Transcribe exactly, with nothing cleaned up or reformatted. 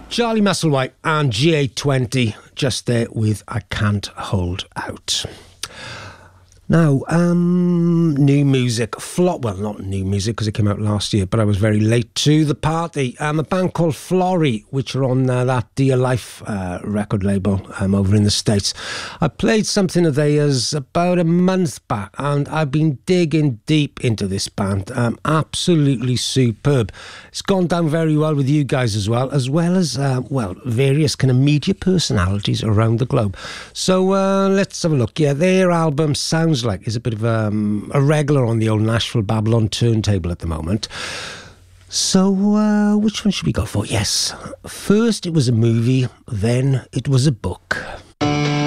Charlie Musselwhite and G eight twenty just there with I Can't Hold Out. Now, um, new music, flop, well, not new music because it came out last year, but I was very late to the party. Um, a band called Flory, which are on uh, that Dear Life uh, record label um, over in the States. I played something of theirs about a month back, and I've been digging deep into this band. Um, absolutely superb. It's gone down very well with you guys as well, as well as, uh, well, various kind of media personalities around the globe. So uh, let's have a look. Yeah, their album Sounds Like is a bit of um, a regular on the old Nashville Babylon turntable at the moment. So uh, which one should we go for? Yes, first it was a movie, then it was a book.